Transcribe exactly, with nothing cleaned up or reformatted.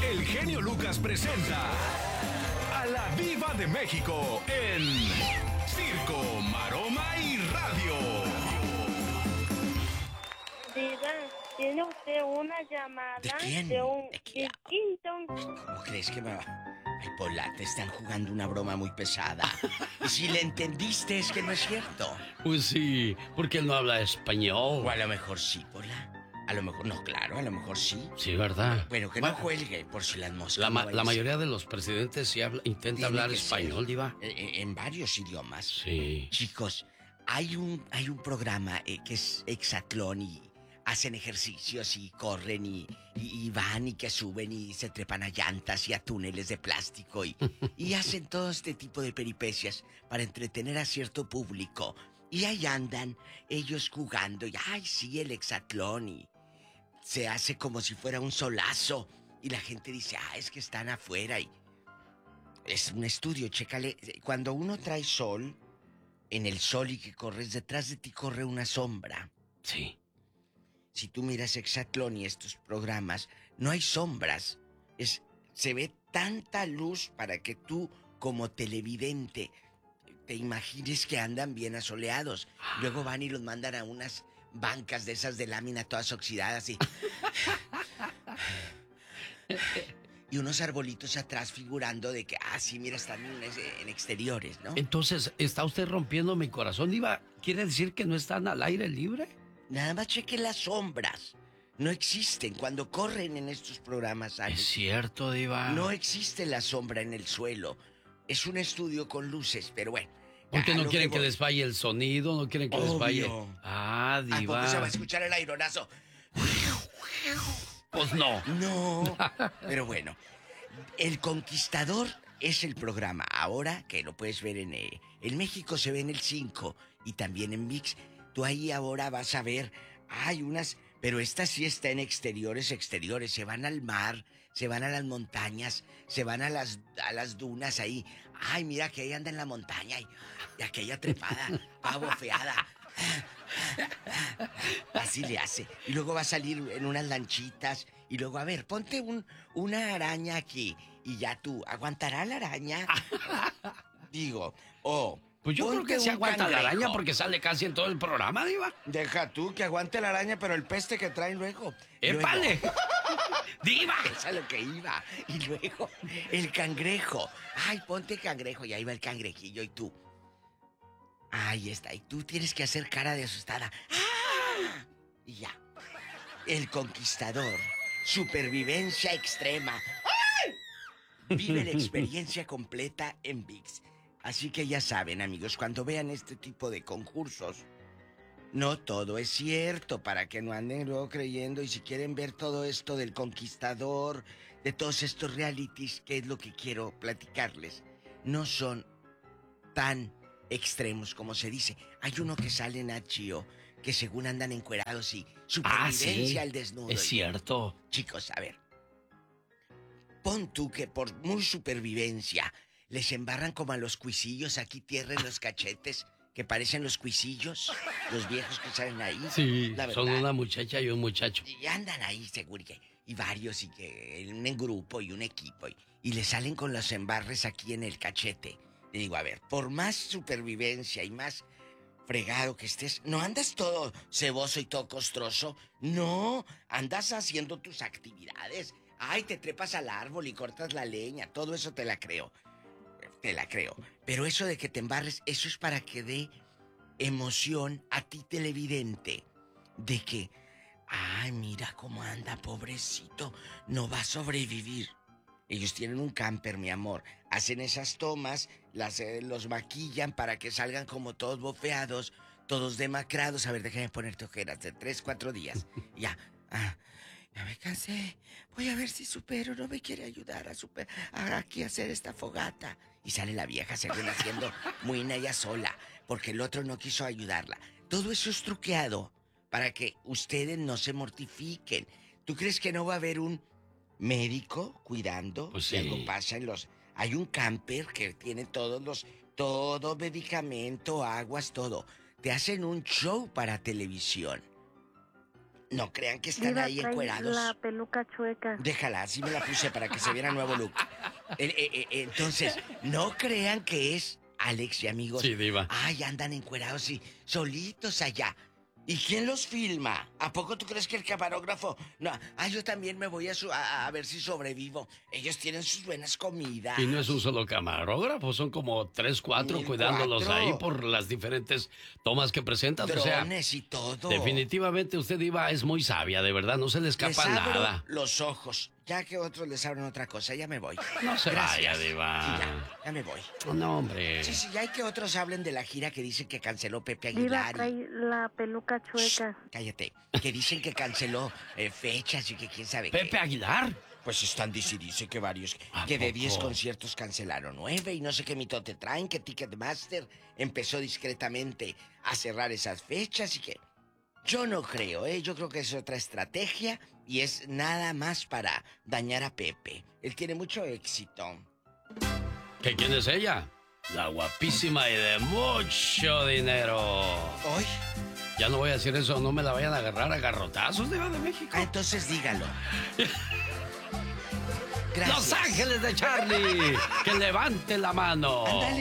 el genio Lucas presenta a la Diva de México en Circo, Maroma y Radio. Diva, ¿tiene usted una llamada? ¿De quién? De un ¿De quién? Quinton. ¿Cómo crees que me va? Ay, Pola, te están jugando una broma muy pesada. Y si le entendiste es que no es cierto. Pues sí, porque él no habla español. O a lo mejor sí, Pola. A lo mejor, no, claro, a lo mejor sí. Sí, ¿verdad? Bueno, que no cuelgue por si las moscas. La, no ma- vayan la a- mayoría de los presidentes sí habla, intenta Tiene hablar que español, ser. Diva. Eh, eh, En varios idiomas. Sí. Chicos, hay un, hay un programa eh, que es hexatlón y hacen ejercicios y corren y, y- y van y que suben y se trepan a llantas y a túneles de plástico y, y hacen todo este tipo de peripecias para entretener a cierto público. Y ahí andan ellos jugando y, ay, sí, el hexatlón y se hace como si fuera un solazo y la gente dice, ah, es que están afuera y... Es un estudio, chécale. Cuando uno trae sol, en el sol y que corres, detrás de ti corre una sombra. Sí. Si tú miras Hexatlón y estos programas, no hay sombras. Es, se ve tanta luz para que tú, como televidente, te imagines que andan bien asoleados. Luego van y los mandan a unas bancas de esas de lámina todas oxidadas y... y unos arbolitos atrás figurando de que, ah, sí, mira, están en, en exteriores, ¿no? Entonces, ¿está usted rompiendo mi corazón, Diva? ¿Quiere decir que no están al aire libre? Nada más chequen las sombras. No existen cuando corren en estos programas, Alex. Es cierto, Diva. No existe la sombra en el suelo. Es un estudio con luces, pero bueno. Porque a no lo quieren que, voy. les falle el sonido, no quieren que les Obvio. falle. Ah, ¿A poco Diva. se va a escuchar el aironazo? Pues no. No. Pero bueno, El Conquistador es el programa. Ahora que lo puedes ver en... Eh, en México se ve en el cinco y también en ViX. Tú ahí ahora vas a ver... Hay unas... Pero esta sí está en exteriores, exteriores. Se van al mar, se van a las montañas, se van a las, a las dunas ahí. Ay, mira que ahí anda en la montaña y, y aquella trepada, abofeada. Así le hace. Y luego va a salir en unas lanchitas. Y luego, a ver, ponte un, una araña aquí. Y ya tú, ¿aguantará la araña? Digo, o... Pues yo creo ponte que se un aguanta la cangrejo. araña porque sale casi en todo el programa, Diva. Deja tú que aguante la araña, pero el peste que traen luego. ¡Épale! Luego- ¡Diva! Es a lo que iba. Y luego, el cangrejo. Ay, ponte cangrejo. Y ahí va el cangrejillo y tú. Ahí está. Y tú tienes que hacer cara de asustada. ¡Ah! Y ya. El Conquistador. Supervivencia extrema. ¡Ay! Vive la experiencia completa en ViX. Así que ya saben, amigos, cuando vean este tipo de concursos, no todo es cierto, para que no anden luego creyendo. Y si quieren ver todo esto del Conquistador, de todos estos realities, que es lo que quiero platicarles, no son tan extremos como se dice. Hay uno que sale en H B O, que según andan encuerados y Ah, supervivencia sí. al desnudo. Es Y- cierto. Chicos, a ver. Pon tú que por muy supervivencia les embarran como a los cuisillos aquí tierra en los cachetes, que parecen los cuisillos, los viejos que salen ahí. Sí, La son verdad. una muchacha y un muchacho. Y andan ahí, seguro que. Y varios, y que en un grupo y un equipo. Y, y le salen con los embarres aquí en el cachete. Le digo, a ver, por más supervivencia y más fregado que estés, no andas todo ceboso y todo costroso. No, andas haciendo tus actividades. Ay, te trepas al árbol y cortas la leña. Todo eso te la creo. Te la creo. Pero eso de que te embarres, eso es para que dé emoción a ti, televidente. De que, ay, mira cómo anda, pobrecito. No va a sobrevivir. Ellos tienen un camper, mi amor. Hacen esas tomas, las, eh, los maquillan para que salgan como todos bofeados, todos demacrados. A ver, déjame ponerte ojeras de tres, cuatro días. Ya. Ah, ya me cansé. Voy a ver si supero. No me quiere ayudar a super a aquí hacer esta fogata. Y sale la vieja según haciendo muina ella sola, porque el otro no quiso ayudarla. Todo eso es truqueado para que ustedes no se mortifiquen. ¿Tú crees que no va a haber un médico cuidando? Pues si sí. algo pasa en los... Hay un camper que tiene todos los... Todo medicamento, aguas, todo. Te hacen un show para televisión. No crean que están Diva, ahí trae encuerados. la peluca chueca. Déjala, así me la puse para que se viera nuevo look. Eh, eh, eh, entonces, no crean que es Alex y amigos. Sí, Diva. Ay, andan encuerados y solitos allá. ¿Y quién los filma? ¿A poco tú crees que el camarógrafo? No, ah, yo también me voy a, su- a, a ver si sobrevivo. Ellos tienen sus buenas comidas. Y no es un solo camarógrafo, son como tres, cuatro Mil cuidándolos cuatro. ahí por las diferentes tomas que presentan. O sea, Drones y todo. definitivamente usted, Diva, es muy sabia, de verdad, no se le Les escapa abro nada. los ojos. Ya que otros les abren otra cosa, ya me voy. No se Gracias. vaya, Diva. Sí, ya, ya me voy. No, hombre. Sí, sí, ya hay que otros hablen de la gira que dicen que canceló Pepe Diva, Aguilar. y- trae la peluca chueca. Cállate. Que dicen que canceló eh, fechas y que quién sabe qué. ¿Pepe Aguilar? Pues están dice y dice que varios, ¿A que de poco? diez conciertos cancelaron nueve y no sé qué mitote traen, que Ticketmaster empezó discretamente a cerrar esas fechas y que... Yo no creo, ¿eh? Yo creo que es otra estrategia y es nada más para dañar a Pepe. Él tiene mucho éxito. ¿Que quién es ella? La guapísima y de mucho dinero. ¿Hoy? Ya no voy a decir eso, no me la vayan a agarrar a garrotazos, Diva de México. Ah, entonces dígalo. Gracias. Los Ángeles de Charlie, que levante la mano. Ándale.